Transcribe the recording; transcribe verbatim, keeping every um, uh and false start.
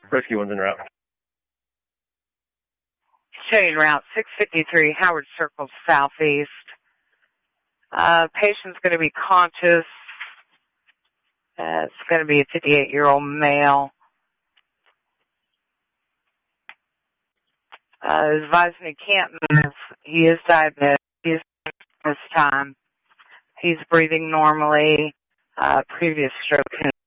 Rescue one's en route. Showing route six fifty-three, Howard Circle Southeast. Uh, patient's going to be conscious. Uh, it's going to be a fifty-eight-year-old male. Uh, advising he can't move. He is diabetic. He is this time. He's breathing normally. Uh, previous stroke